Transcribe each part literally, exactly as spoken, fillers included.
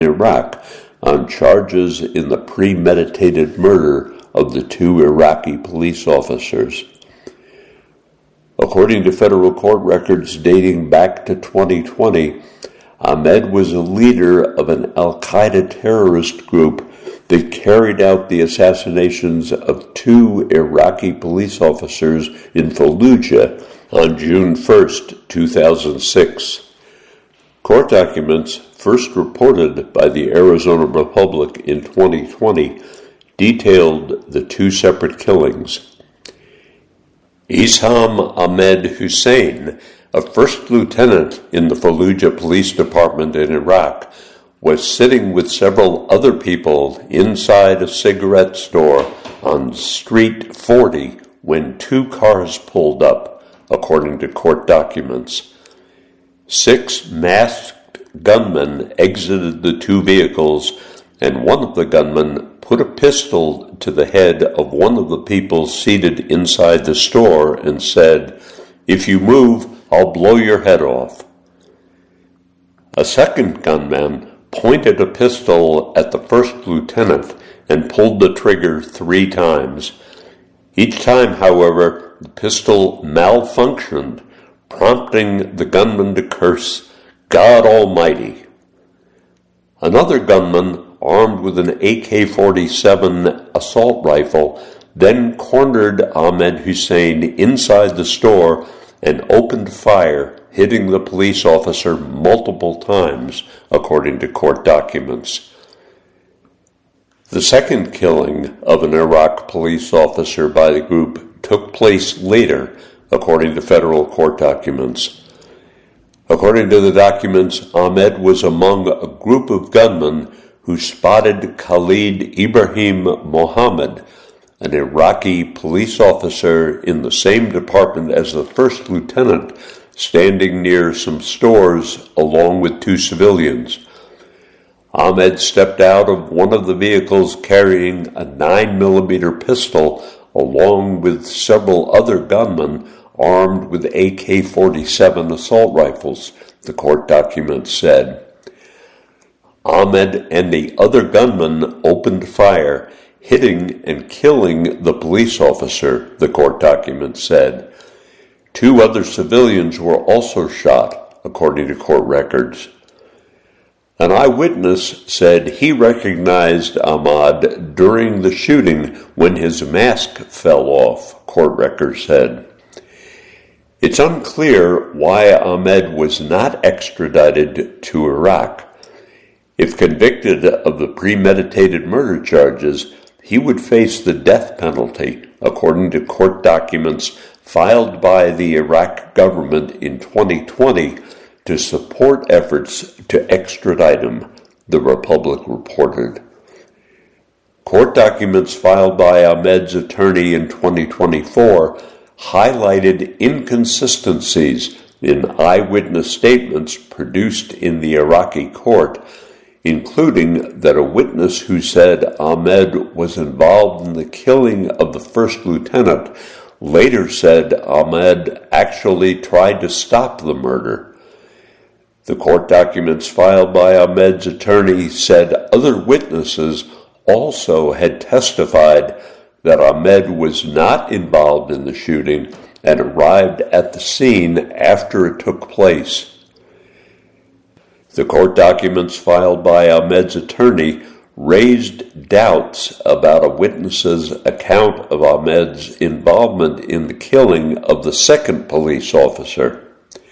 Iraq on charges in the premeditated murder of the two Iraqi police officers. According to federal court records dating back to twenty twenty, Ahmed was a leader of an al-Qaeda terrorist group that carried out the assassinations of two Iraqi police officers in Fallujah on June first, two thousand six. Court documents, first reported by the Arizona Republic in twenty twenty, detailed the two separate killings. Isham Ahmed Hussein, a first lieutenant in the Fallujah Police Department in Iraq, was sitting with several other people inside a cigarette store on Street forty when two cars pulled up, according to court documents. Six masked gunmen exited the two vehicles, and one of the gunmen put a pistol to the head of one of the people seated inside the store and said, "If you move, I'll blow your head off." A second gunman pointed a pistol at the first lieutenant and pulled the trigger three times. Each time, however, the pistol malfunctioned, prompting the gunman to curse, "God Almighty." Another gunman, armed with an A K forty-seven assault rifle, then cornered Ahmed Hussein inside the store and opened fire, hitting the police officer multiple times, according to court documents. The second killing of an Iraq police officer by the group took place later, according to federal court documents. According to the documents, Ahmed was among a group of gunmen who spotted Khalid Ibrahim Mohammed, an Iraqi police officer in the same department as the first lieutenant, standing near some stores along with two civilians. Ahmed stepped out of one of the vehicles carrying a nine millimeter pistol along with several other gunmen armed with A K forty-seven assault rifles, the court documents said. Ahmed and the other gunman opened fire, hitting and killing the police officer, the court documents said. Two other civilians were also shot, according to court records. An eyewitness said he recognized Ahmad during the shooting when his mask fell off, court records said. It's unclear why Ahmed was not extradited to Iraq. If convicted of the premeditated murder charges, he would face the death penalty, according to court documents filed by the Iraq government in twenty twenty to support efforts to extradite him, the Republic reported. Court documents filed by Ahmed's attorney in twenty twenty-four highlighted inconsistencies in eyewitness statements produced in the Iraqi court, including that a witness who said Ahmed was involved in the killing of the first lieutenant later said Ahmed actually tried to stop the murder. The court documents filed by Ahmed's attorney said other witnesses also had testified that Ahmed was not involved in the shooting and arrived at the scene after it took place. The court documents filed by Ahmed's attorney raised doubts about a witness's account of Ahmed's involvement in the killing of the second police officer.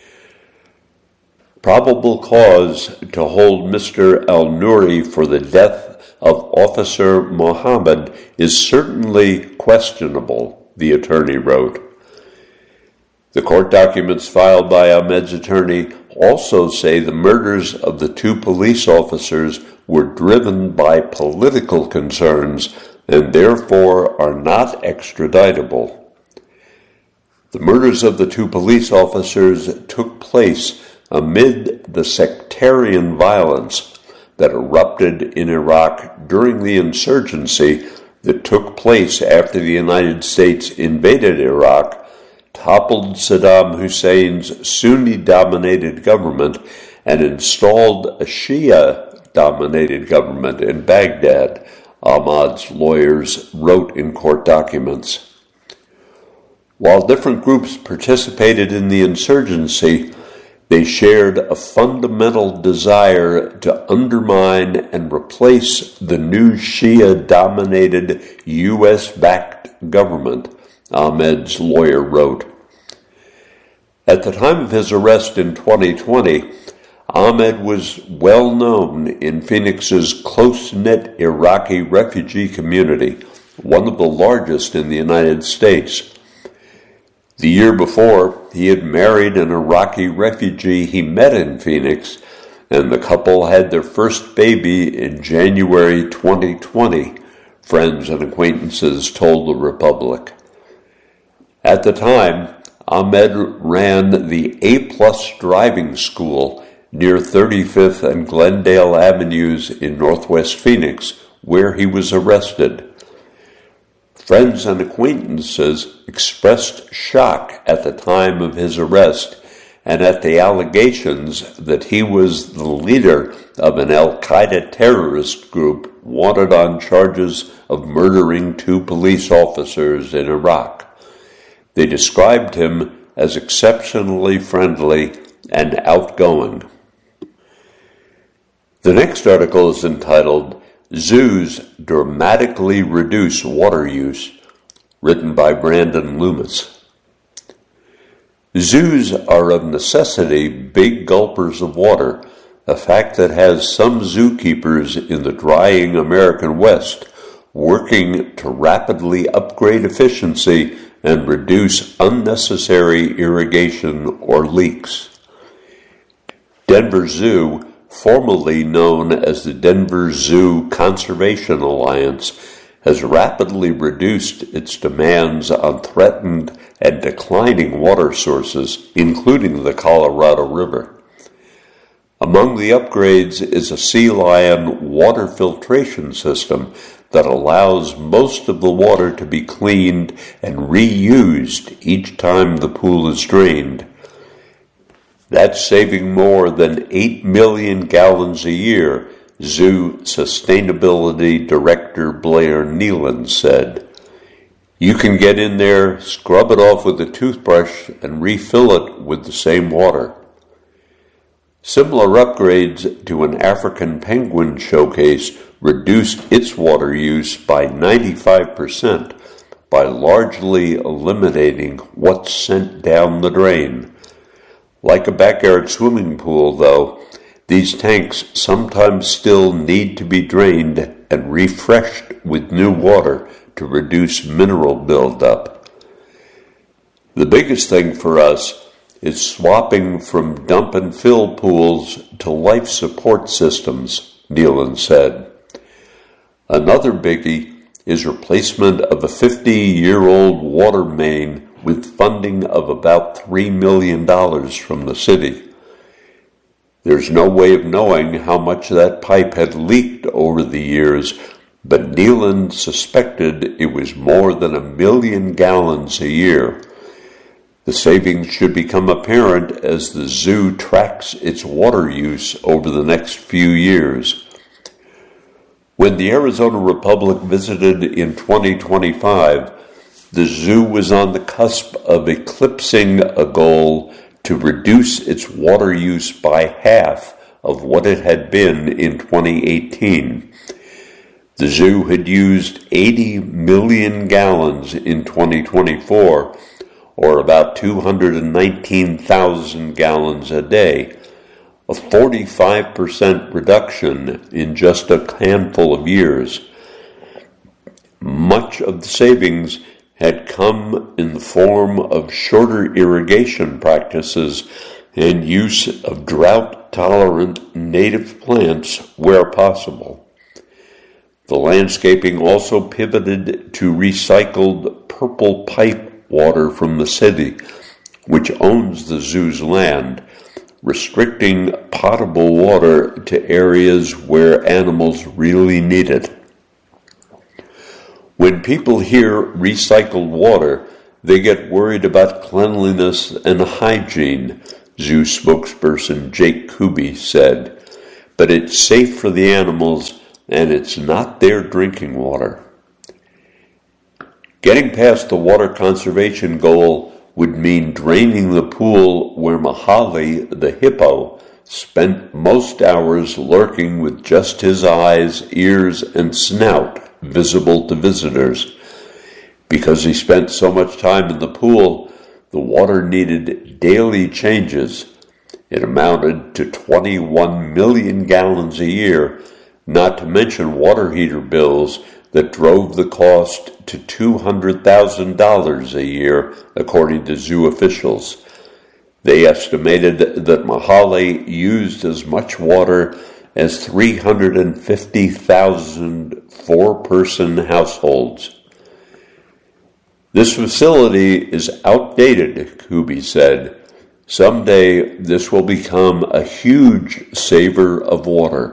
Probable cause to hold Mister Al-Nouri for the death of Officer Mohammed is certainly questionable, the attorney wrote. The court documents filed by Ahmed's attorney also say the murders of the two police officers were driven by political concerns and therefore are not extraditable. The murders of the two police officers took place amid the sectarian violence that erupted in Iraq during the insurgency that took place after the United States invaded Iraq, toppled Saddam Hussein's Sunni-dominated government, and installed a Shia Shia-dominated government in Baghdad, Ahmad's lawyers wrote in court documents. While different groups participated in the insurgency, they shared a fundamental desire to undermine and replace the new Shia-dominated U S-backed government, Ahmad's lawyer wrote. At the time of his arrest in twenty twenty, Ahmad was well known in Phoenix's close-knit Iraqi refugee community, one of the largest in the United States. The year before, he had married an Iraqi refugee he met in Phoenix, and the couple had their first baby in January twenty twenty, friends and acquaintances told the Republic. At the time, Ahmad ran the A-plus driving school near thirty-fifth and Glendale Avenues in Northwest Phoenix, where he was arrested. Friends and acquaintances expressed shock at the time of his arrest and at the allegations that he was the leader of an Al-Qaeda terrorist group wanted on charges of murdering two police officers in Iraq. They described him as exceptionally friendly and outgoing. The next article is entitled, Zoos Dramatically Reduce Water Use, written by Brandon Loomis. Zoos are of necessity big gulpers of water, a fact that has some zookeepers in the drying American West working to rapidly upgrade efficiency and reduce unnecessary irrigation or leaks. Denver Zoo, formerly known as the Denver Zoo Conservation Alliance, has rapidly reduced its demands on threatened and declining water sources, including the Colorado River. Among the upgrades is a sea lion water filtration system that allows most of the water to be cleaned and reused each time the pool is drained. That's saving more than eight million gallons a year, Zoo Sustainability Director Blair Nealon said. You can get in there, scrub it off with a toothbrush, and refill it with the same water. Similar upgrades to an African penguin showcase reduced its water use by ninety-five percent by largely eliminating what's sent down the drain. Like a backyard swimming pool, though, these tanks sometimes still need to be drained and refreshed with new water to reduce mineral buildup. The biggest thing for us is swapping from dump and fill pools to life support systems, Nealon said. Another biggie is replacement of a fifty-year-old water main with funding of about three million dollars from the city. There's no way of knowing how much that pipe had leaked over the years, but Nealon suspected it was more than a million gallons a year. The savings should become apparent as the zoo tracks its water use over the next few years. When the Arizona Republic visited in twenty twenty-five, the zoo was on the cusp of eclipsing a goal to reduce its water use by half of what it had been in twenty eighteen. The zoo had used eighty million gallons in twenty twenty-four, or about two hundred nineteen thousand gallons a day, a forty-five percent reduction in just a handful of years. Much of the savings had come in the form of shorter irrigation practices and use of drought-tolerant native plants where possible. The landscaping also pivoted to recycled purple pipe water from the city, which owns the zoo's land, restricting potable water to areas where animals really need it. When people hear recycled water, they get worried about cleanliness and hygiene, zoo spokesperson Jake Kuby said. but it's safe for the animals and it's not their drinking water. Getting past the water conservation goal would mean draining the pool where Mahali, the hippo, spent most hours lurking with just his eyes, ears, and snout visible to visitors. Because he spent so much time in the pool, the water needed daily changes. It amounted to twenty-one million gallons a year, not to mention water heater bills that drove the cost to two hundred thousand dollars a year, according to zoo officials. They estimated that Mahali used as much water as three hundred fifty thousand four-person households. This facility is outdated, Kuby said. Someday this will become a huge saver of water.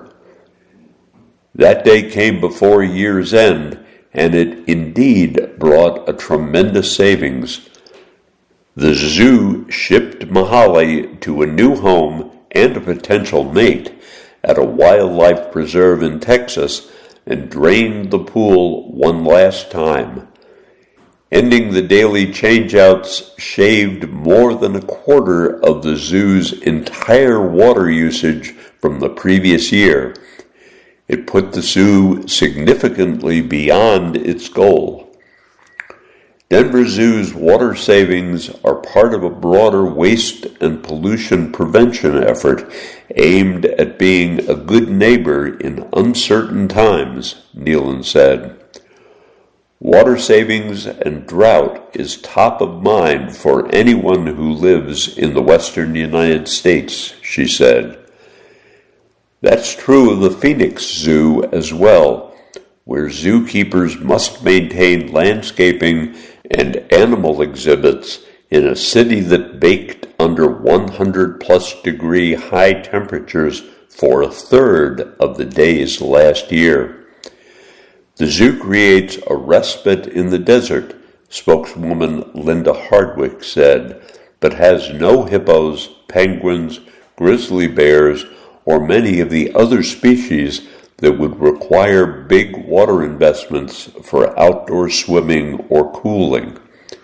That day came before year's end, and it indeed brought a tremendous savings. The zoo shipped Mahali to a new home and a potential mate at a wildlife preserve in Texas and drained the pool one last time. Ending the daily changeouts shaved more than a quarter of the zoo's entire water usage from the previous year. It put the zoo significantly beyond its goal. Denver Zoo's water savings are part of a broader waste and pollution prevention effort aimed at being a good neighbor in uncertain times, Nealon said. Water savings and drought is top of mind for anyone who lives in the western United States, she said. That's true of the Phoenix Zoo as well, where zookeepers must maintain landscaping and animal exhibits in a city that baked under one hundred plus degree high temperatures for a third of the days last year. The zoo creates a respite in the desert, spokeswoman Linda Hardwick said, but has no hippos, penguins, grizzly bears, or many of the other species that would require big water investments for outdoor swimming or cooling.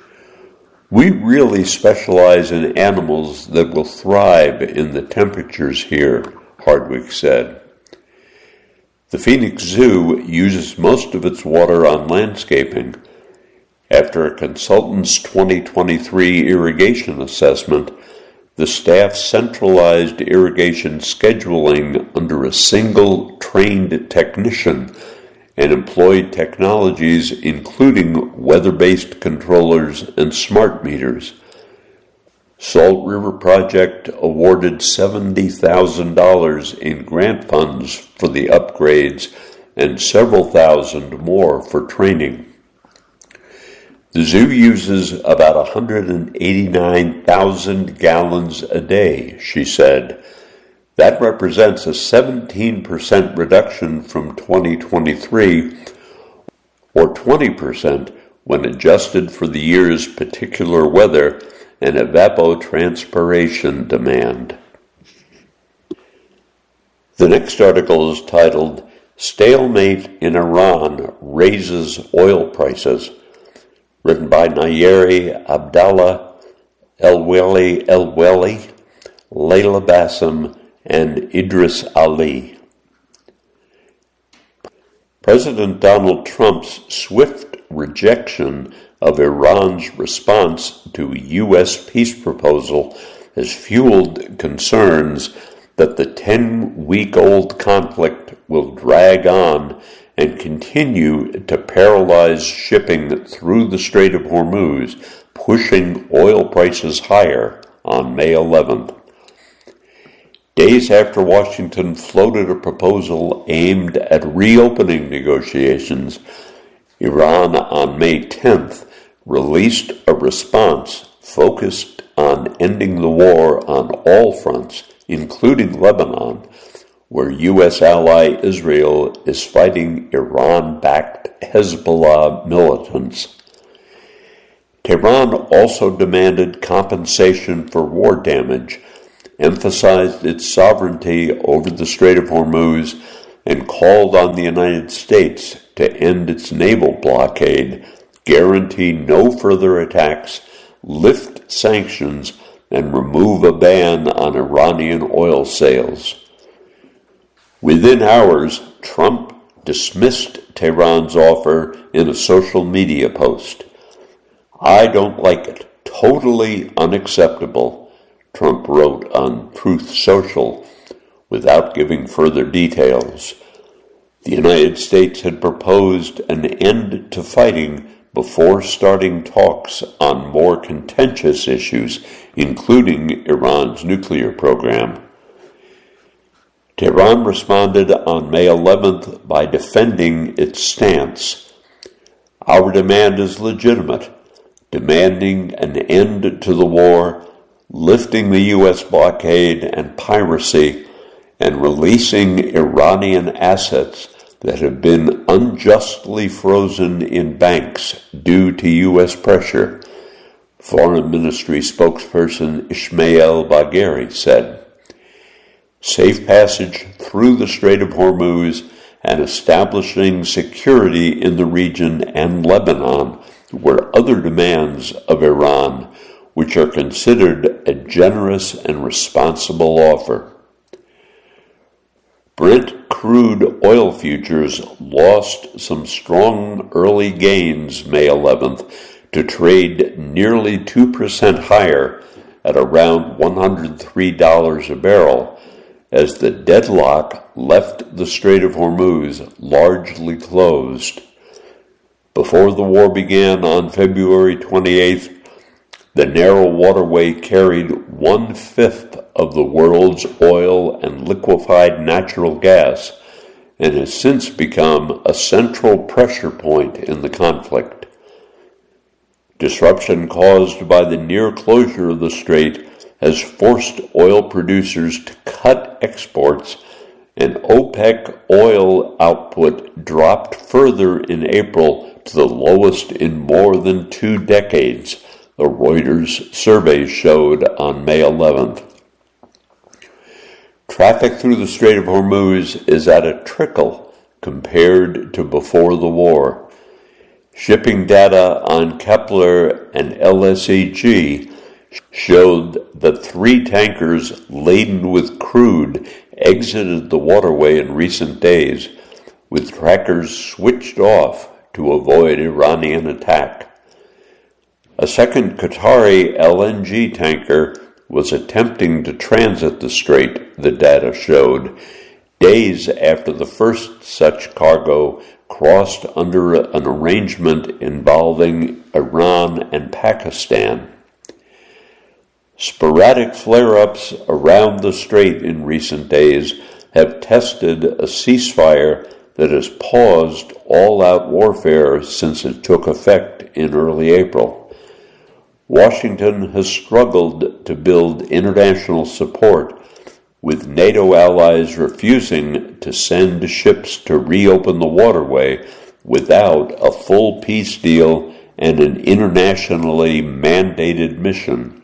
We really specialize in animals that will thrive in the temperatures here, Hardwick said. The Phoenix Zoo uses most of its water on landscaping. After a consultant's twenty twenty-three irrigation assessment, the staff centralized irrigation scheduling under a single trained technician and employed technologies including weather-based controllers and smart meters. Salt River Project awarded seventy thousand dollars in grant funds for the upgrades and several thousand more for training. The zoo uses about one hundred eighty-nine thousand gallons a day, she said. That represents a seventeen percent reduction from twenty twenty-three, or twenty percent when adjusted for the year's particular weather and evapotranspiration demand. The next article is titled, Stalemate in Iran Raises Oil Prices, written by Nayeri Abdallah, Elweli Elweli, Layla Bassem, and Idris Ali. President Donald Trump's swift rejection of Iran's response to a U S peace proposal has fueled concerns that the ten-week-old conflict will drag on and continue to paralyze shipping through the Strait of Hormuz, pushing oil prices higher on May eleventh. Days after Washington floated a proposal aimed at reopening negotiations, Iran on May tenth released a response focused on ending the war on all fronts, including Lebanon, where U S ally Israel is fighting Iran-backed Hezbollah militants. Tehran also demanded compensation for war damage, emphasized its sovereignty over the Strait of Hormuz, and called on the United States to end its naval blockade, guarantee no further attacks, lift sanctions, and remove a ban on Iranian oil sales. Within hours, Trump dismissed Tehran's offer in a social media post. "I don't like it. Totally unacceptable," Trump wrote on Truth Social, without giving further details. The United States had proposed an end to fighting before starting talks on more contentious issues, including Iran's nuclear program. Tehran responded on May eleventh by defending its stance. "Our demand is legitimate, demanding an end to the war, lifting the U S blockade and piracy, and releasing Iranian assets that have been unjustly frozen in banks due to U S pressure," Foreign Ministry spokesperson Ismail Bagheri said. Safe passage through the Strait of Hormuz and establishing security in the region and Lebanon were other demands of Iran, which are considered a generous and responsible offer. Brent crude oil futures lost some strong early gains May eleventh to trade nearly two percent higher at around one hundred three dollars a barrel, as the deadlock left the Strait of Hormuz largely closed. Before the war began on February twenty-eighth, the narrow waterway carried one-fifth of the world's oil and liquefied natural gas, and has since become a central pressure point in the conflict. Disruption caused by the near closure of the strait has forced oil producers to cut exports, and OPEC oil output dropped further in April to the lowest in more than two decades, the Reuters survey showed on May eleventh. Traffic through the Strait of Hormuz is at a trickle compared to before the war. Shipping data on Kepler and L S E G showed that three tankers laden with crude exited the waterway in recent days, with trackers switched off to avoid Iranian attack. A second Qatari L N G tanker was attempting to transit the strait, the data showed, days after the first such cargo crossed under an arrangement involving Iran and Pakistan. Sporadic flare-ups around the strait in recent days have tested a ceasefire that has paused all-out warfare since it took effect in early April. Washington has struggled to build international support, with NATO allies refusing to send ships to reopen the waterway without a full peace deal and an internationally mandated mission.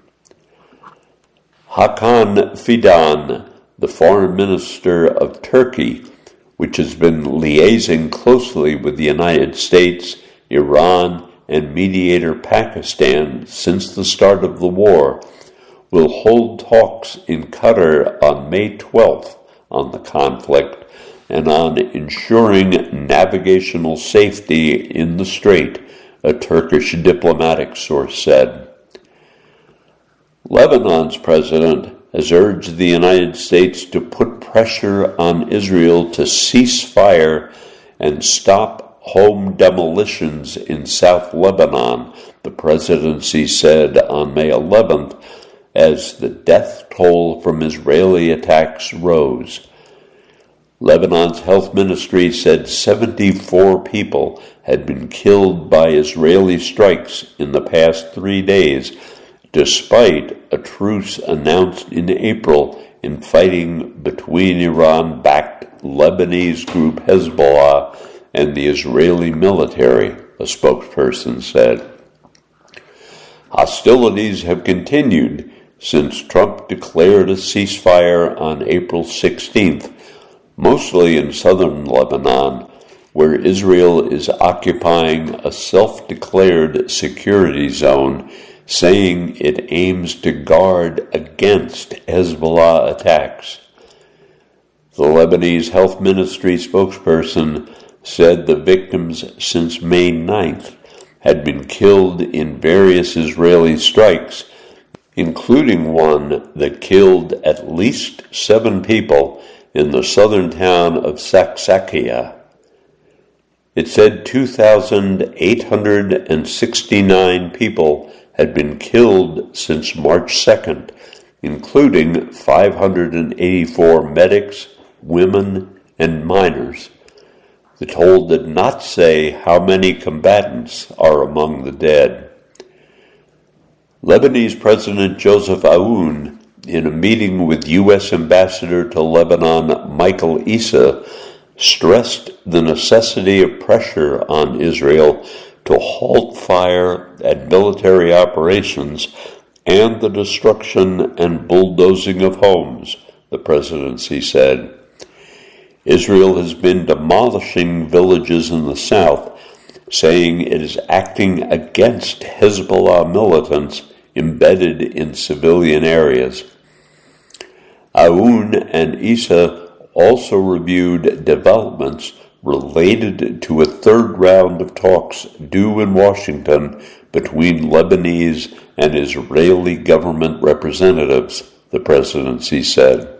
Hakan Fidan, the foreign minister of Turkey, which has been liaising closely with the United States, Iran, and mediator Pakistan since the start of the war, will hold talks in Qatar on May twelfth on the conflict and on ensuring navigational safety in the strait, a Turkish diplomatic source said. Lebanon's president has urged the United States to put pressure on Israel to cease fire and stop home demolitions in South Lebanon, the presidency said on May eleventh, as the death toll from Israeli attacks rose. Lebanon's health ministry said seventy-four people had been killed by Israeli strikes in the past three days, despite a truce announced in April in fighting between Iran-backed Lebanese group Hezbollah and the Israeli military, a spokesperson said. Hostilities have continued since Trump declared a ceasefire on April sixteenth, mostly in southern Lebanon, where Israel is occupying a self-declared security zone, saying it aims to guard against Hezbollah attacks. The Lebanese Health Ministry spokesperson said the victims since May ninth had been killed in various Israeli strikes, including one that killed at least seven people in the southern town of Saksakia. It said two thousand eight hundred sixty-nine people had been killed since March second, including five hundred eighty-four medics, women, and minors. The toll did not say how many combatants are among the dead. Lebanese President Joseph Aoun, in a meeting with U S Ambassador to Lebanon Michael Issa, stressed the necessity of pressure on Israel to halt fire at military operations and the destruction and bulldozing of homes, the presidency said. Israel has been demolishing villages in the south, saying it is acting against Hezbollah militants embedded in civilian areas. Aoun and Issa also reviewed developments related to a third round of talks due in Washington between Lebanese and Israeli government representatives, the presidency said.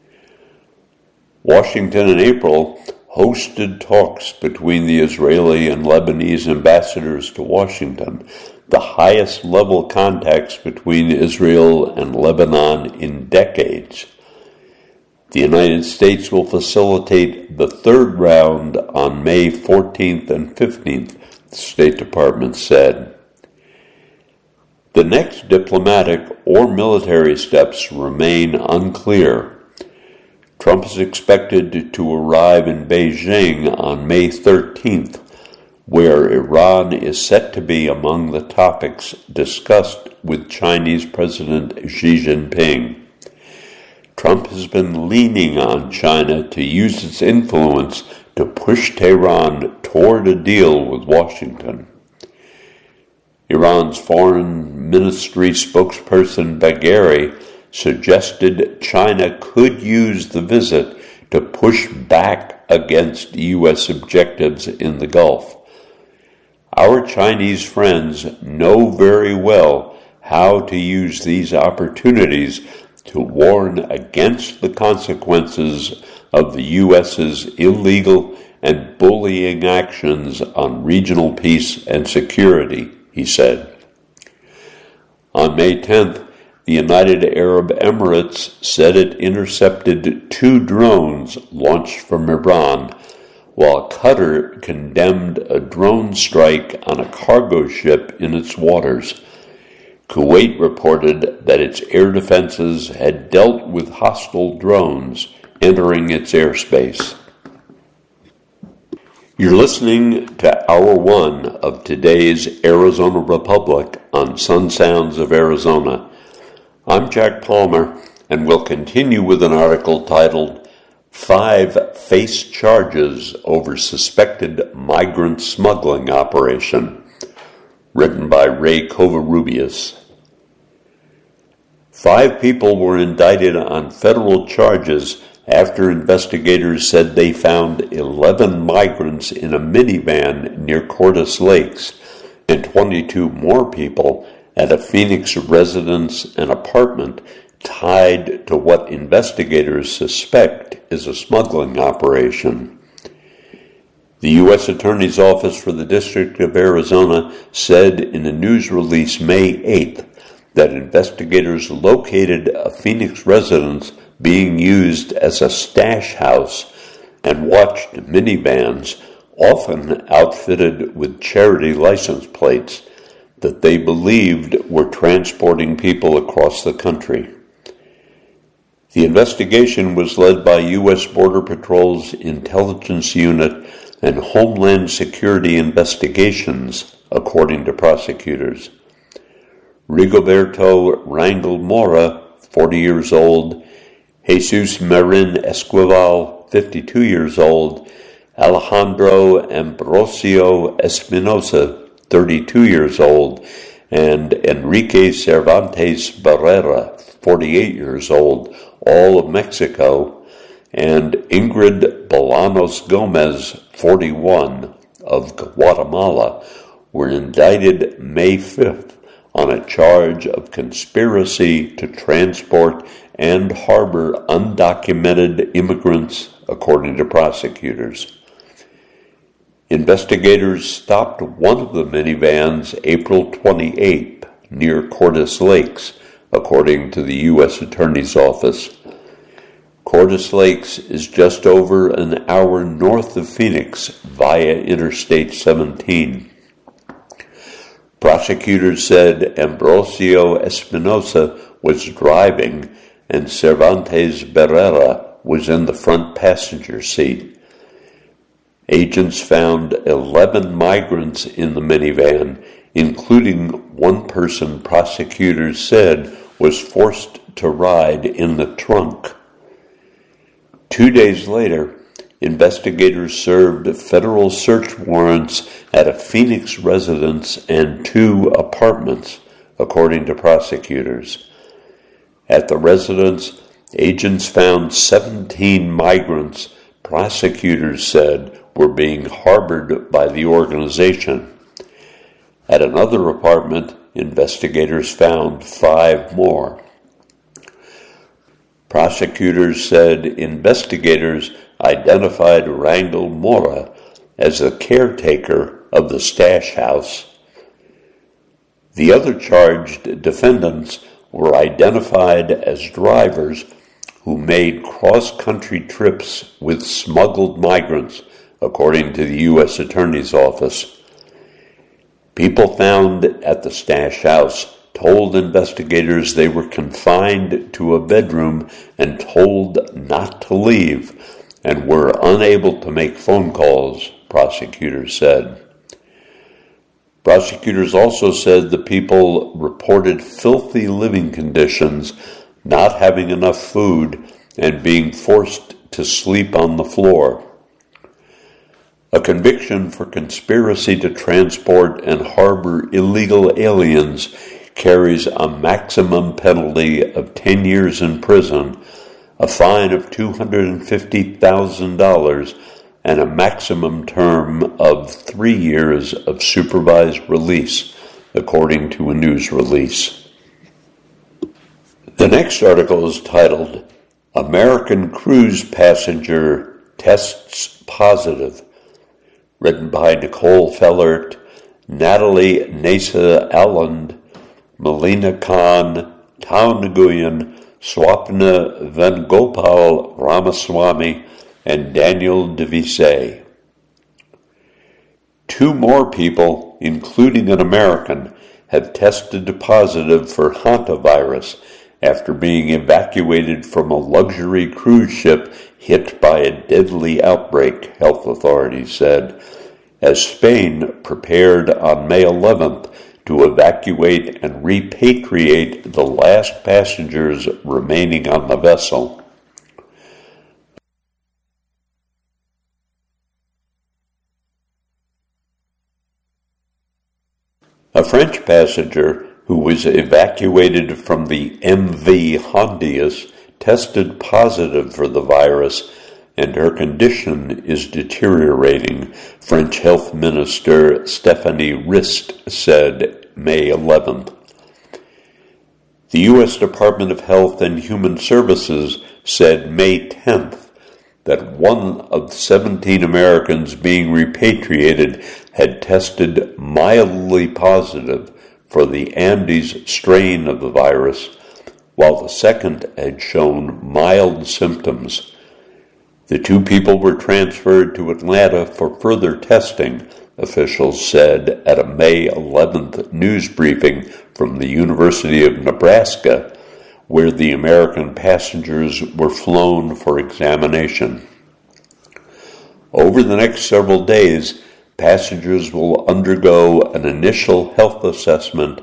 Washington in April hosted talks between the Israeli and Lebanese ambassadors to Washington, the highest level contacts between Israel and Lebanon in decades. The United States will facilitate the third round on May fourteenth and fifteenth, the State Department said. The next diplomatic or military steps remain unclear. Trump is expected to arrive in Beijing on May thirteenth, where Iran is set to be among the topics discussed with Chinese President Xi Jinping. Trump has been leaning on China to use its influence to push Tehran toward a deal with Washington. Iran's Foreign Ministry spokesperson Bagheri suggested China could use the visit to push back against U S objectives in the Gulf. Our Chinese friends know very well how to use these opportunities to warn against the consequences of the U S's illegal and bullying actions on regional peace and security, he said. On May tenth, the United Arab Emirates said it intercepted two drones launched from Iran, while Qatar condemned a drone strike on a cargo ship in its waters. Kuwait reported that its air defenses had dealt with hostile drones entering its airspace. You're listening to Hour One of today's Arizona Republic on Sun Sounds of Arizona. I'm Jack Palmer, and we'll continue with an article titled Five Face Charges Over Suspected Migrant Smuggling Operation, written by Ray Covarrubias. Five people were indicted on federal charges after investigators said they found eleven migrants in a minivan near Cordes Lakes and twenty-two more people at a Phoenix residence and apartment tied to what investigators suspect is a smuggling operation. The U S Attorney's Office for the District of Arizona said in a news release May eighth that investigators located a Phoenix residence being used as a stash house and watched minivans, often outfitted with charity license plates, that they believed were transporting people across the country. The investigation was led by U S Border Patrol's Intelligence Unit and Homeland Security Investigations, according to prosecutors. Rigoberto Rangel Mora, forty years old, Jesus Marin Esquivel, fifty-two years old, Alejandro Ambrosio Espinosa, thirty-two years old, and Enrique Cervantes Barrera, forty-eight years old, all of Mexico, and Ingrid Bolanos Gomez, forty-one, of Guatemala, were indicted May fifth on a charge of conspiracy to transport and harbor undocumented immigrants, according to prosecutors. Investigators stopped one of the minivans April twenty-eighth near Cordes Lakes, according to the U S Attorney's Office. Cordes Lakes is just over an hour north of Phoenix via Interstate seventeen. Prosecutors said Ambrosio Espinosa was driving and Cervantes Barrera was in the front passenger seat. Agents found eleven migrants in the minivan, including one person prosecutors said was forced to ride in the trunk. Two days later, investigators served federal search warrants at a Phoenix residence and two apartments, according to prosecutors. At the residence, agents found seventeen migrants prosecutors said were being harbored by the organization. At another apartment, investigators found five more. Prosecutors said investigators identified Rangel Mora as the caretaker of the stash house. The other charged defendants were identified as drivers who made cross-country trips with smuggled migrants, according to the U S Attorney's Office. People found at the stash house told investigators they were confined to a bedroom and told not to leave, and were unable to make phone calls, prosecutors said. Prosecutors also said the people reported filthy living conditions, not having enough food, and being forced to sleep on the floor. A conviction for conspiracy to transport and harbor illegal aliens carries a maximum penalty of ten years in prison, a fine of two hundred fifty thousand dollars, and a maximum term of three years of supervised release, according to a news release. The next article is titled, American Cruise Passenger Tests Positive, written by Nicole Fellert, Natalie Nasa Alland, Melina Khan, Tao Nguyen, Swapna Venugopal Ramaswamy, and Daniel Devise. Two more people, including an American, have tested positive for hantavirus after being evacuated from a luxury cruise ship hit by a deadly outbreak, health authorities said, as Spain prepared on May eleventh to evacuate and repatriate the last passengers remaining on the vessel. A French passenger who was evacuated from the M V Hondius tested positive for the virus, and her condition is deteriorating, French Health Minister Stéphanie Rist said May eleventh. The U S Department of Health and Human Services said May tenth that one of seventeen Americans being repatriated had tested mildly positive for the Andes strain of the virus, while the second had shown mild symptoms. The two people were transferred to Atlanta for further testing, officials said at a May eleventh news briefing from the University of Nebraska, where the American passengers were flown for examination. Over the next several days, passengers will undergo an initial health assessment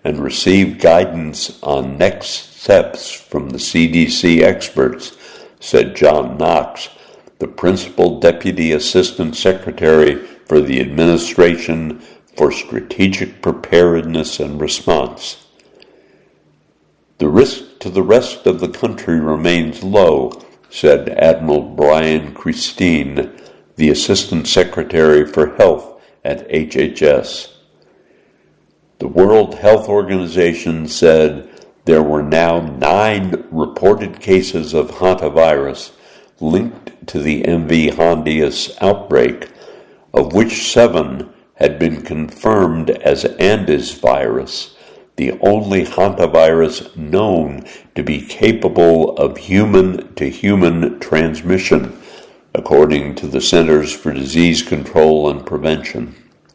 and receive guidance on next steps from the C D C experts, said John Knox, the Principal Deputy Assistant Secretary for the Administration for Strategic Preparedness and Response. The risk to the rest of the country remains low, said Admiral Brian Christine, the Assistant Secretary for Health at H H S. The World Health Organization said there were now nine reported cases of hantavirus linked to the M V Hondius outbreak, of which seven had been confirmed as Andes virus, the only hantavirus known to be capable of human-to-human transmission, according to the Centers for Disease Control and Prevention.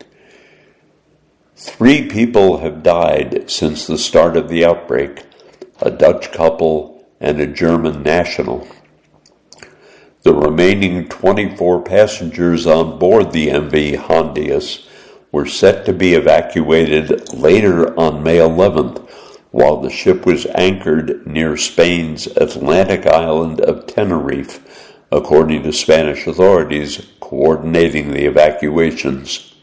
Three people have died since the start of the outbreak, a Dutch couple and a German national. The remaining twenty-four passengers on board the M V Hondius were set to be evacuated later on May eleventh, while the ship was anchored near Spain's Atlantic island of Tenerife, according to Spanish authorities coordinating the evacuations.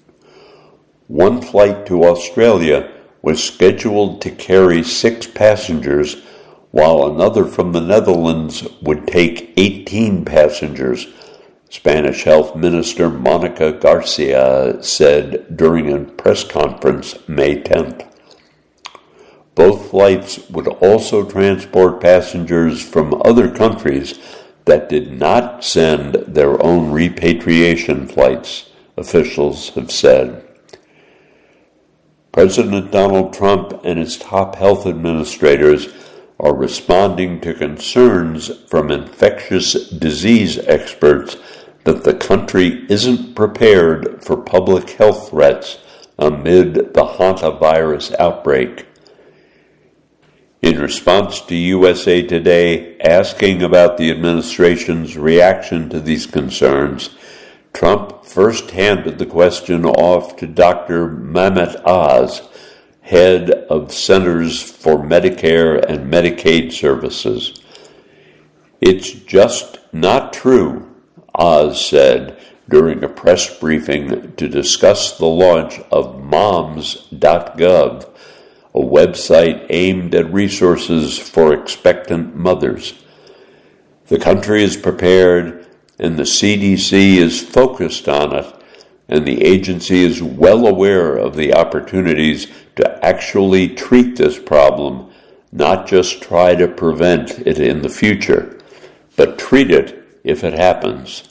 One flight to Australia was scheduled to carry six passengers, while another from the Netherlands would take eighteen passengers, Spanish Health Minister Monica Garcia said during a press conference May tenth. Both flights would also transport passengers from other countries that did not send their own repatriation flights, officials have said. President Donald Trump and his top health administrators are responding to concerns from infectious disease experts that the country isn't prepared for public health threats amid the hantavirus outbreak. In response to U S A Today asking about the administration's reaction to these concerns, Trump first handed the question off to Doctor Mehmet Oz, head of Centers for Medicare and Medicaid Services. It's just not true, Oz said during a press briefing to discuss the launch of moms dot gov, a website aimed at resources for expectant mothers. The country is prepared, and the C D C is focused on it, and the agency is well aware of the opportunities to actually treat this problem, not just try to prevent it in the future, but treat it if it happens.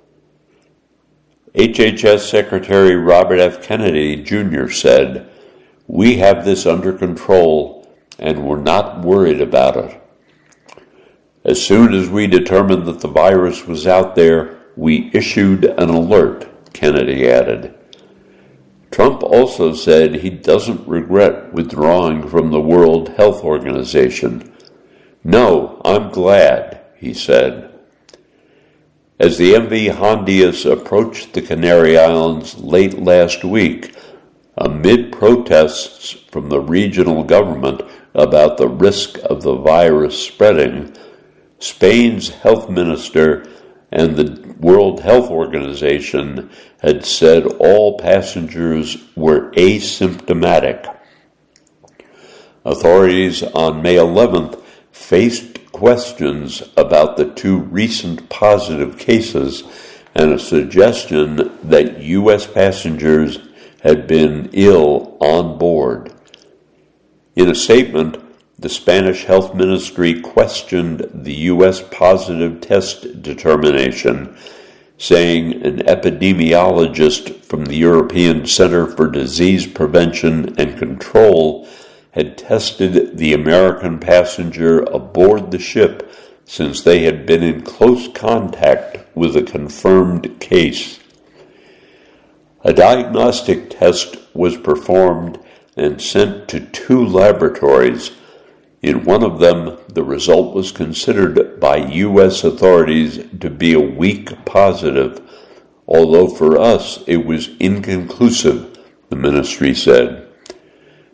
H H S Secretary Robert F. Kennedy Junior said, "We have this under control, and we're not worried about it. As soon as we determined that the virus was out there, we issued an alert," Kennedy added. Trump also said he doesn't regret withdrawing from the World Health Organization. "No, I'm glad," he said. As the M V Hondius approached the Canary Islands late last week, amid protests from the regional government about the risk of the virus spreading, Spain's health minister and the World Health Organization had said all passengers were asymptomatic. Authorities on May eleventh faced questions about the two recent positive cases and a suggestion that U S passengers had been ill on board. In a statement, the Spanish Health Ministry questioned the U S positive test determination, saying an epidemiologist from the European Center for Disease Prevention and Control had tested the American passenger aboard the ship since they had been in close contact with a confirmed case. A diagnostic test was performed and sent to two laboratories. In one of them, the result was considered by U S authorities to be a weak positive, although for us it was inconclusive, the ministry said.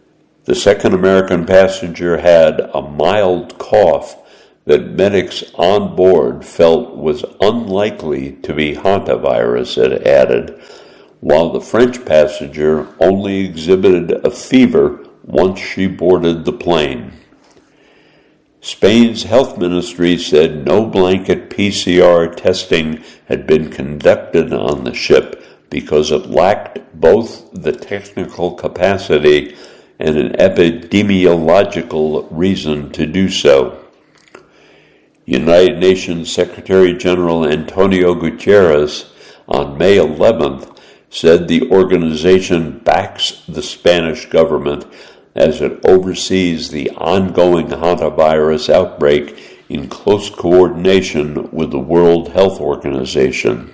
The second American passenger had a mild cough that medics on board felt was unlikely to be hantavirus, it added, while the French passenger only exhibited a fever once she boarded the plane. Spain's health ministry said no blanket P C R testing had been conducted on the ship because it lacked both the technical capacity and an epidemiological reason to do so. United Nations Secretary General Antonio Guterres on May eleventh said the organization backs the Spanish government as it oversees the ongoing hantavirus outbreak in close coordination with the World Health Organization.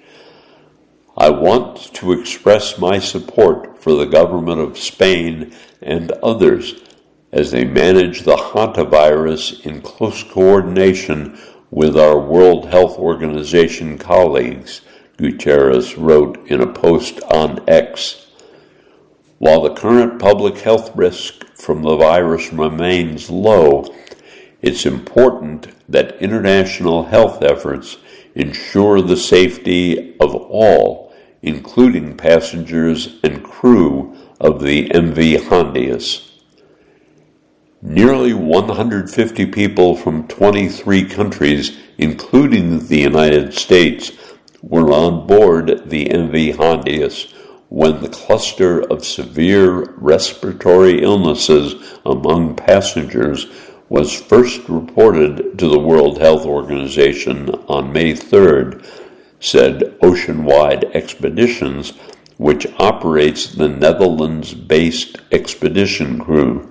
I want to express my support for the government of Spain and others as they manage the hantavirus in close coordination with our World Health Organization colleagues, Guterres wrote in a post on X. While the current public health risk from the virus remains low, it's important that international health efforts ensure the safety of all, including passengers and crew of the M V Hondius. Nearly one hundred fifty people from twenty-three countries, including the United States, were on board the M V Hondius when the cluster of severe respiratory illnesses among passengers was first reported to the World Health Organization on May third, said Oceanwide Expeditions, which operates the Netherlands-based expedition crew.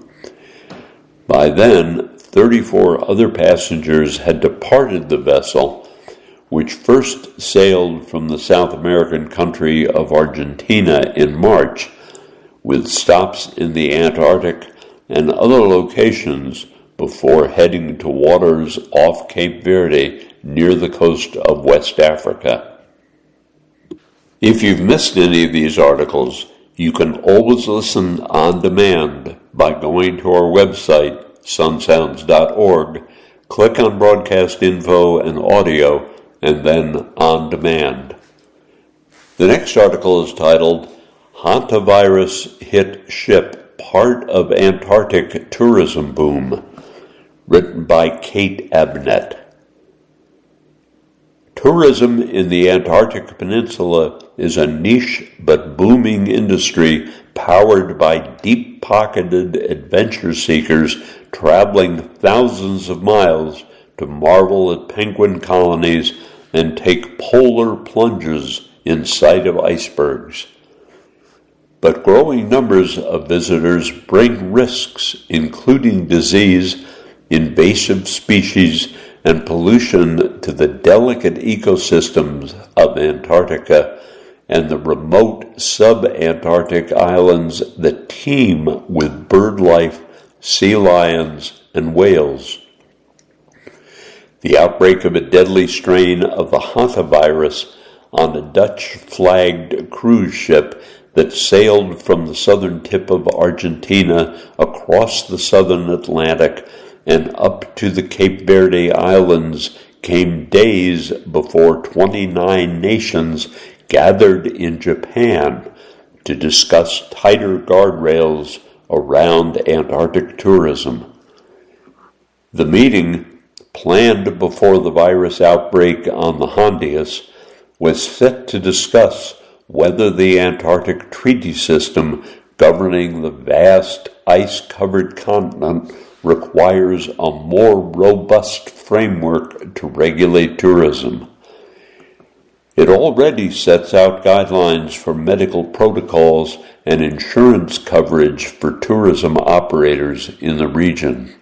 By then, thirty-four other passengers had departed the vessel, which first sailed from the South American country of Argentina in March, with stops in the Antarctic and other locations before heading to waters off Cape Verde near the coast of West Africa. If you've missed any of these articles, you can always listen on demand by going to our website, sun sounds dot org, click on Broadcast Info and Audio, and then On Demand. The next article is titled, Hantavirus Hit Ship, Part of Antarctic Tourism Boom, written by Kate Abnett. Tourism in the Antarctic Peninsula is a niche but booming industry powered by deep-pocketed adventure seekers traveling thousands of miles to marvel at penguin colonies and take polar plunges in sight of icebergs. But growing numbers of visitors bring risks, including disease, invasive species, and pollution to the delicate ecosystems of Antarctica and the remote sub-Antarctic islands that teem with bird life, sea lions, and whales. The outbreak of a deadly strain of the hantavirus on a Dutch-flagged cruise ship that sailed from the southern tip of Argentina across the southern Atlantic and up to the Cape Verde Islands came days before twenty-nine nations gathered in Japan to discuss tighter guardrails around Antarctic tourism. The meeting, planned before the virus outbreak on the Hondius, was set to discuss whether the Antarctic Treaty System governing the vast ice-covered continent requires a more robust framework to regulate tourism. It already sets out guidelines for medical protocols and insurance coverage for tourism operators in the region.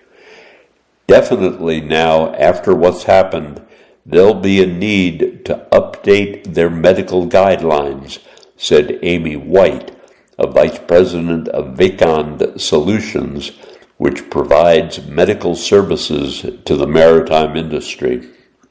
Definitely now, after what's happened, there'll be a need to update their medical guidelines, said Amy White, a vice president of Vacond Solutions, which provides medical services to the maritime industry.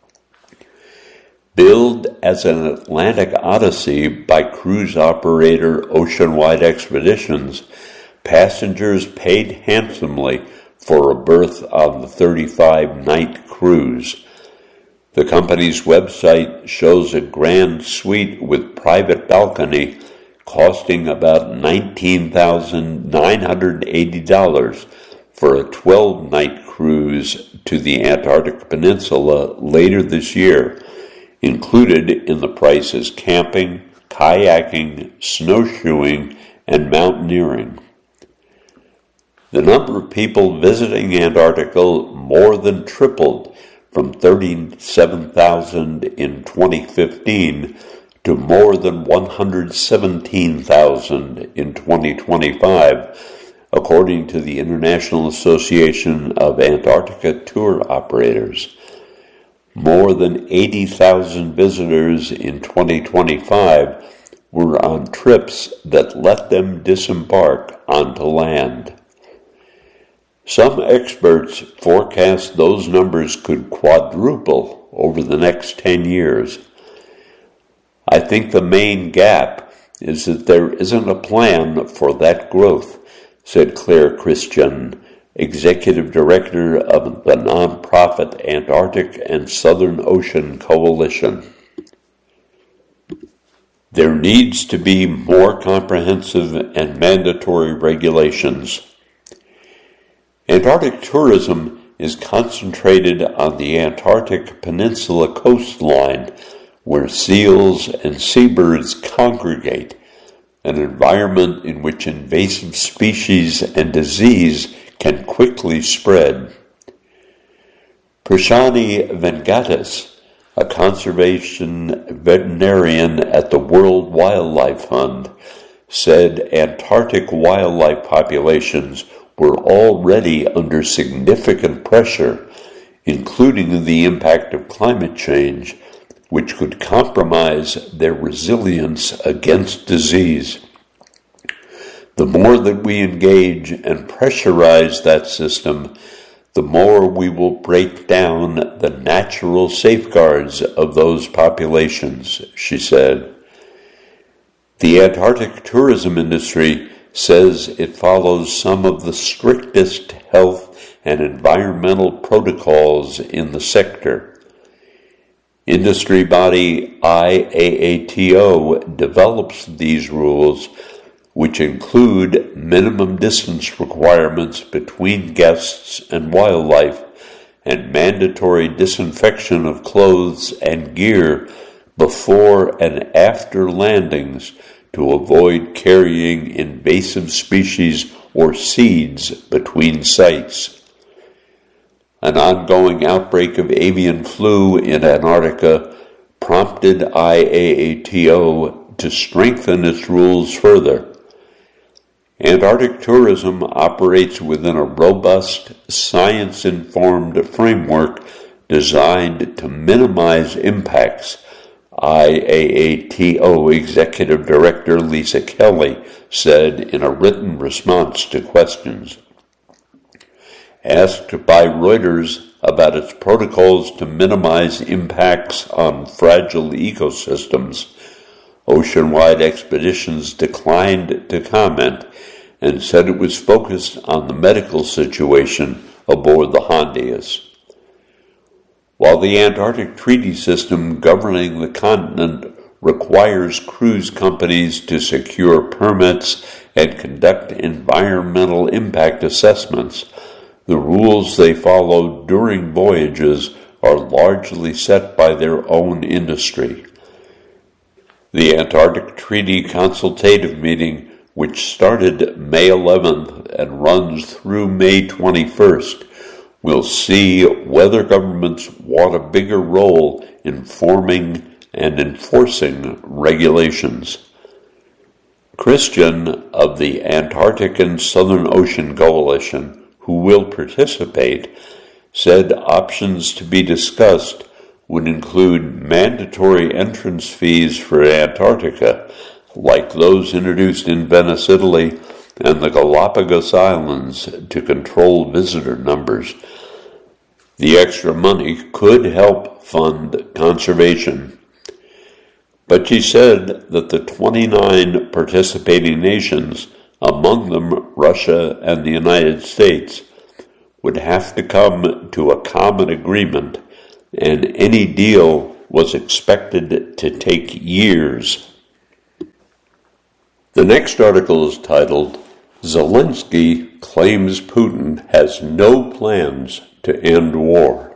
Billed as an Atlantic odyssey by cruise operator Oceanwide Expeditions, passengers paid handsomely for a berth on the thirty-five night cruise. The company's website shows a grand suite with private balcony costing about nineteen thousand nine hundred eighty dollars for a twelve night cruise to the Antarctic Peninsula later this year. Included in the price is camping, kayaking, snowshoeing, and mountaineering. The number of people visiting Antarctica more than tripled from thirty-seven thousand in twenty fifteen to more than one hundred seventeen thousand in twenty twenty-five, according to the International Association of Antarctica Tour Operators. More than eighty thousand visitors in twenty twenty-five were on trips that let them disembark onto land. Some experts forecast those numbers could quadruple over the next ten years. I think the main gap is that there isn't a plan for that growth, said Claire Christian, Executive Director of the nonprofit Antarctic and Southern Ocean Coalition. There needs to be more comprehensive and mandatory regulations. Antarctic tourism is concentrated on the Antarctic Peninsula coastline, where seals and seabirds congregate, an environment in which invasive species and disease can quickly spread. Prashani Vengatas, a conservation veterinarian at the World Wildlife Fund, said Antarctic wildlife populations were already under significant pressure, including the impact of climate change, which could compromise their resilience against disease. The more that we engage and pressurize that system, the more we will break down the natural safeguards of those populations, she said. The Antarctic tourism industry says it follows some of the strictest health and environmental protocols in the sector. Industry body I A A T O develops these rules, which include minimum distance requirements between guests and wildlife and mandatory disinfection of clothes and gear before and after landings to avoid carrying invasive species or seeds between sites. An ongoing outbreak of avian flu in Antarctica prompted I A A T O to strengthen its rules further. Antarctic tourism operates within a robust, science-informed framework designed to minimize impacts, I A A T O Executive Director Lisa Kelly said in a written response to questions. Asked by Reuters about its protocols to minimize impacts on fragile ecosystems, Oceanwide Expeditions declined to comment and said it was focused on the medical situation aboard the Hondias. While the Antarctic Treaty System governing the continent requires cruise companies to secure permits and conduct environmental impact assessments, the rules they follow during voyages are largely set by their own industry. The Antarctic Treaty Consultative Meeting, which started May eleventh and runs through May twenty-first, will see whether governments want a bigger role in forming and enforcing regulations. Christian of the Antarctic and Southern Ocean Coalition, who will participate, said options to be discussed would include mandatory entrance fees for Antarctica, like those introduced in Venice, Italy, and the Galapagos Islands to control visitor numbers. The extra money could help fund conservation. But she said that the twenty-nine participating nations, among them Russia and the United States, would have to come to a common agreement, and any deal was expected to take years. The next article is titled, Zelensky Claims Putin Has No Plans to End War.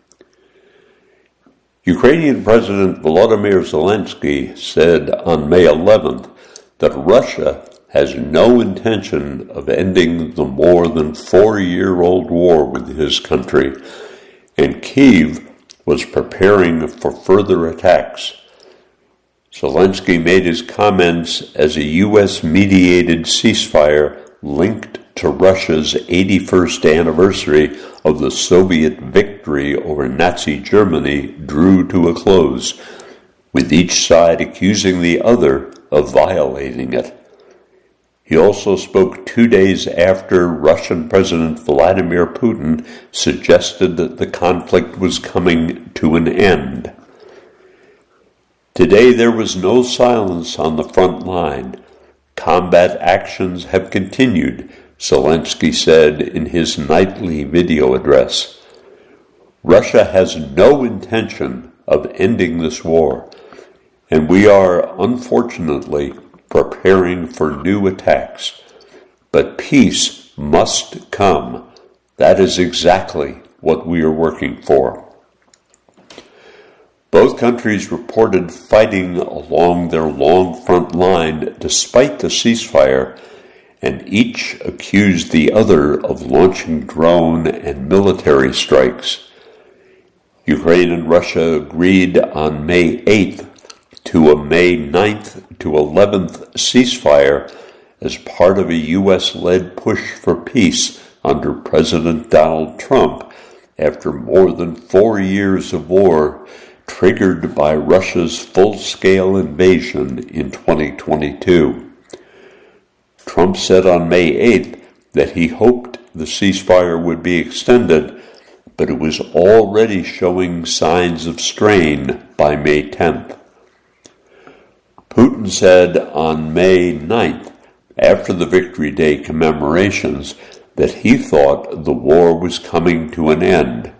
Ukrainian President Volodymyr Zelensky said on May eleventh that Russia has no intention of ending the more than four-year-old war with his country, and Kyiv was preparing for further attacks. Zelensky made his comments as a U S-mediated ceasefire linked to Russia's eighty-first anniversary of the Soviet victory over Nazi Germany drew to a close, with each side accusing the other of violating it. He also spoke two days after Russian President Vladimir Putin suggested that the conflict was coming to an end. Today there was no silence on the front line. Combat actions have continued, Zelensky said in his nightly video address. Russia has no intention of ending this war, and we are, unfortunately, preparing for new attacks. But peace must come. That is exactly what we are working for. Both countries reported fighting along their long front line despite the ceasefire, and each accused the other of launching drone and military strikes. Ukraine and Russia agreed on May eighth to a May ninth to eleventh ceasefire as part of a U S-led push for peace under President Donald Trump after more than four years of war triggered by Russia's full-scale invasion in twenty twenty-two. Trump said on May eighth that he hoped the ceasefire would be extended, but it was already showing signs of strain by May tenth. Putin said on May ninth, after the Victory Day commemorations, that he thought the war was coming to an end.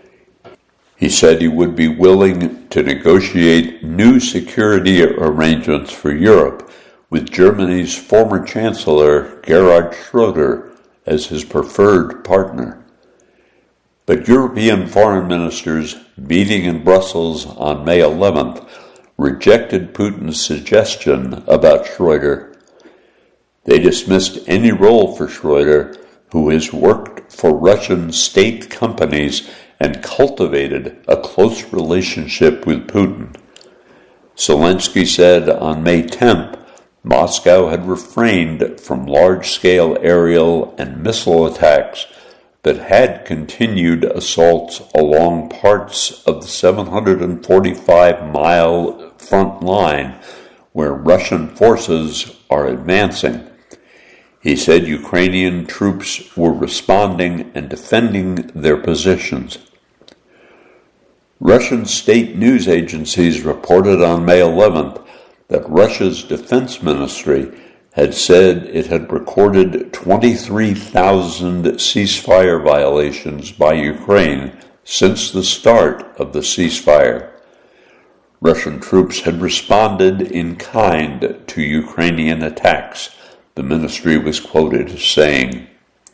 He said he would be willing to negotiate new security arrangements for Europe with Germany's former Chancellor Gerhard Schroeder as his preferred partner. But European foreign ministers meeting in Brussels on May eleventh rejected Putin's suggestion about Schroeder. They dismissed any role for Schroeder, who has worked for Russian state companies and cultivated a close relationship with Putin. Zelensky said on May tenth, Moscow had refrained from large-scale aerial and missile attacks, but had continued assaults along parts of the seven hundred forty-five mile front line where Russian forces are advancing. He said Ukrainian troops were responding and defending their positions. Russian state news agencies reported on May eleventh that Russia's defense ministry had said it had recorded twenty-three thousand ceasefire violations by Ukraine since the start of the ceasefire. Russian troops had responded in kind to Ukrainian attacks, the ministry was quoted as saying.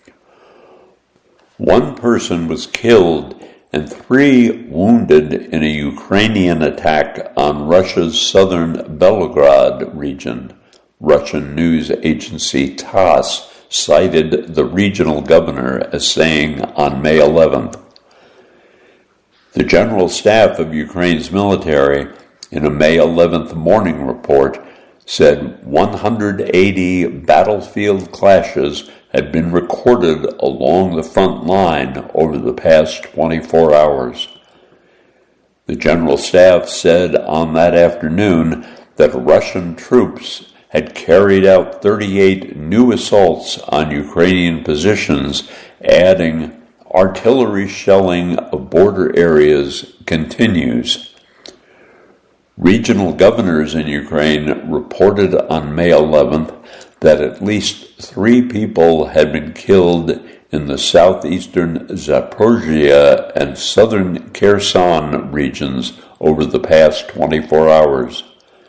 One person was killed and three wounded in a Ukrainian attack on Russia's southern Belgorod region. Russian news agency TASS cited the regional governor as saying on May eleventh. The General Staff of Ukraine's military, in a May eleventh morning report, said one hundred eighty battlefield clashes had been recorded along the front line over the past twenty-four hours. The General Staff said on that afternoon that Russian troops had carried out thirty-eight new assaults on Ukrainian positions, adding, artillery shelling of border areas continues. Regional governors in Ukraine reported on May eleventh that at least three people had been killed in the southeastern Zaporizhia and southern Kherson regions over the past twenty-four hours.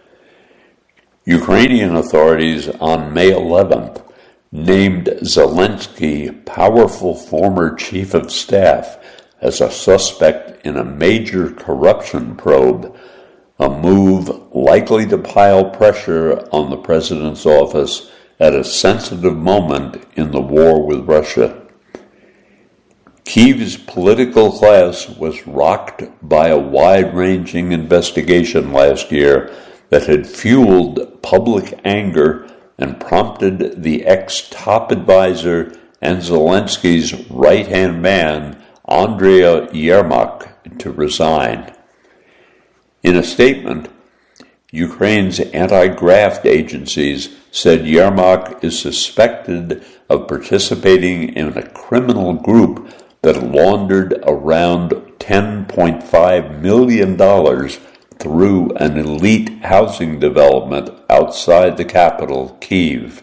Ukrainian authorities on May eleventh named Zelensky powerful former chief of staff as a suspect in a major corruption probe, a move likely to pile pressure on the president's office at a sensitive moment in the war with Russia. Kyiv's political class was rocked by a wide-ranging investigation last year that had fueled public anger and prompted the ex-top advisor and Zelensky's right-hand man, Andriy Yermak, to resign. In a statement, Ukraine's anti-graft agencies said Yermak is suspected of participating in a criminal group that laundered around ten point five million dollars through an elite housing development outside the capital, Kyiv.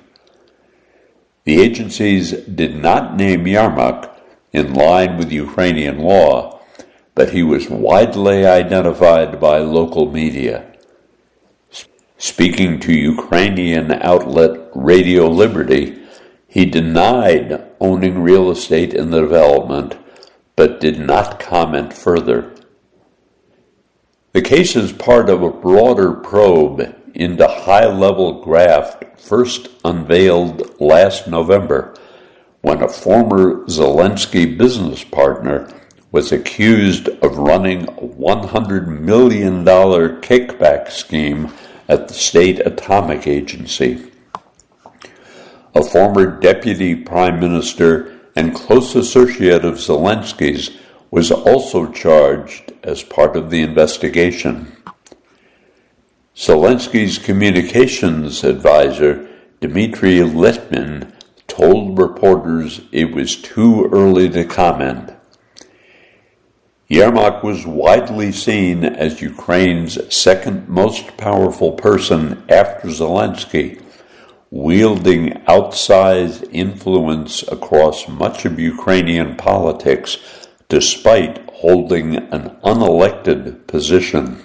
The agencies did not name Yermak in line with Ukrainian law, but he was widely identified by local media. Speaking to Ukrainian outlet Radio Liberty, he denied owning real estate in the development, but did not comment further. The case is part of a broader probe into high-level graft first unveiled last November when a former Zelensky business partner was accused of running a one hundred million dollars kickback scheme at the State Atomic Agency. A former deputy prime minister and close associate of Zelensky's was also charged as part of the investigation. Zelensky's communications advisor, Dmitry Litman, told reporters it was too early to comment. Yermak was widely seen as Ukraine's second most powerful person after Zelensky, wielding outsized influence across much of Ukrainian politics despite holding an unelected position.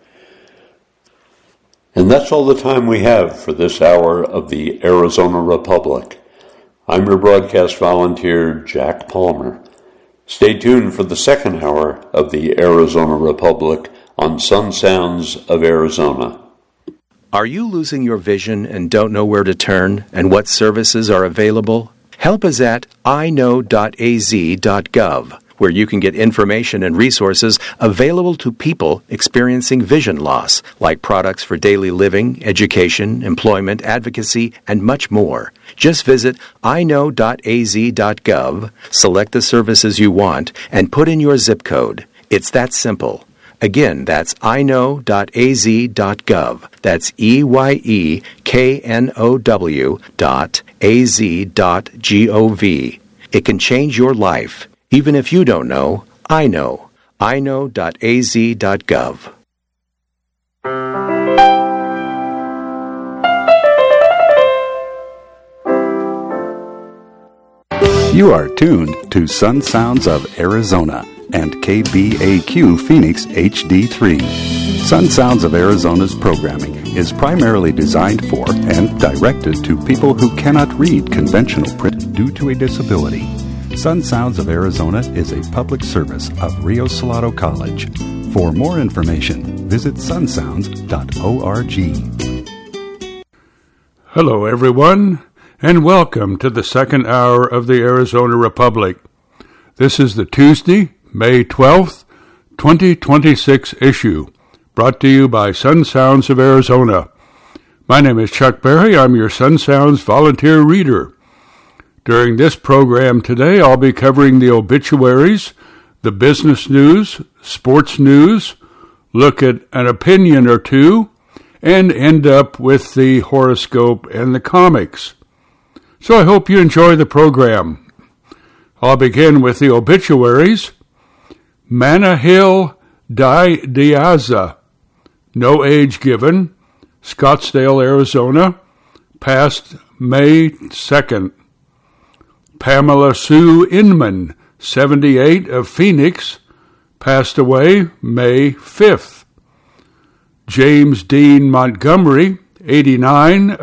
And that's all the time we have for this hour of the Arizona Republic. I'm your broadcast volunteer, Jack Palmer. Stay tuned for the second hour of the Arizona Republic on Sun Sounds of Arizona. Are you losing your vision and don't know where to turn and what services are available? Help is at i know dot a z dot gov, where you can get information and resources available to people experiencing vision loss, like products for daily living, education, employment, advocacy, and much more. Just visit i know dot a z dot gov, select the services you want, and put in your zip code. It's that simple. Again, that's i know dot a z dot gov. That's E Y E K N O W dot A Z dot G O V. It can change your life. Even if you don't know, I know. i know dot a z dot gov. You are tuned to Sun Sounds of Arizona and K B A Q Phoenix H D three. Sun Sounds of Arizona's programming is primarily designed for and directed to people who cannot read conventional print due to a disability. Sun Sounds of Arizona is a public service of Rio Salado College. For more information, visit sun sounds dot org. Hello, everyone, and welcome to the second hour of the Arizona Republic. This is the Tuesday, May twelfth, twenty twenty-six issue, brought to you by Sun Sounds of Arizona. My name is Chuck Berry. I'm your Sun Sounds volunteer reader. During this program today, I'll be covering the obituaries, the business news, sports news, look at an opinion or two, and end up with the horoscope and the comics. So I hope you enjoy the program. I'll begin with the obituaries. Manahil Di Diaza, no age given, Scottsdale, Arizona, passed May second. Pamela Sue Inman, seventy-eight, of Phoenix, passed away May fifth. James Dean Montgomery, eighty-nine,